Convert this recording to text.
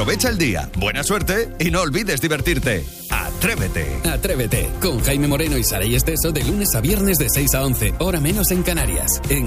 Aprovecha el día, buena suerte y no olvides divertirte. Atrévete. Atrévete con Jaime Moreno y Saray Esteso de lunes a viernes de 6 a 11, hora menos en Canarias. En